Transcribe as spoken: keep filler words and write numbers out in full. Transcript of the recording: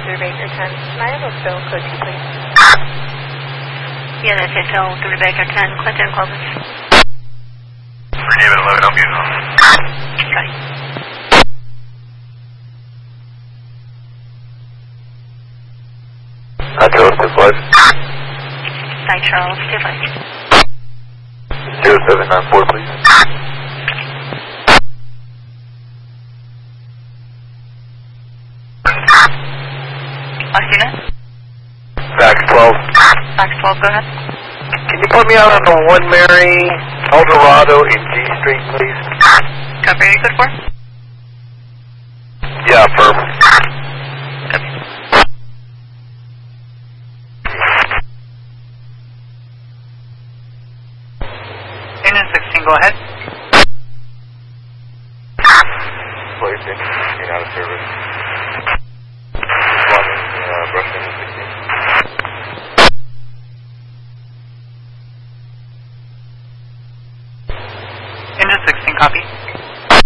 through Baker ten. Can I have a Phil Cookie, please? Yeah, that's it, Phil through Baker ten. Clinton Clovis. David eleven, help you. Okay. Uh, Charles, this was? Hi, Charles. Different. zero seven nine four, please. Austina? Fax twelve. Fax twelve, go ahead. Can you put me out on the one Mary Eldorado in G Street, please? Copy, are you good for? Yeah, firm. Copy. Engine sixteen, go ahead. Place engine out of service. Squadron, uh, brush engine sixteen. Engine sixteen, copy.